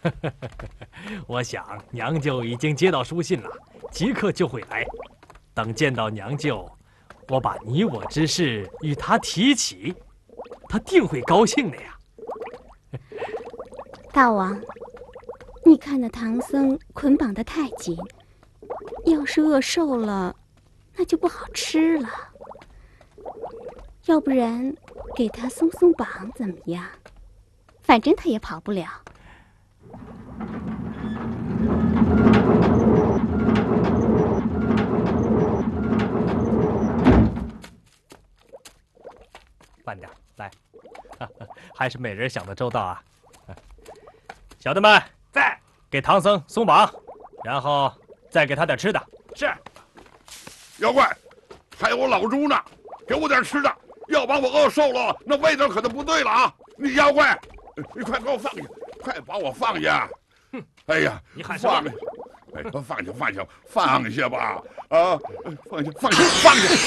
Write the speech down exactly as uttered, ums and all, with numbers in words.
我想娘舅已经接到书信了，即刻就会来。等见到娘舅，我把你我之事与他提起，他定会高兴的呀。 大王，你看那唐僧捆绑得太紧，要是饿瘦了，那就不好吃了。要不然给他松松绑怎么样？反正他也跑不了。 慢点，来，还是美人想的周到啊！小的们， 在给唐僧松绑，然后再给他点吃的。 是。妖怪，还有我老猪呢，给我点吃的，要把我饿瘦了，那味道可就不对了啊！你妖怪，你快给我放下，快把我放下！ 哼， 哎呀， 你喊什么？ 哎，放下，放下，放下吧！啊，放下，放下，放下！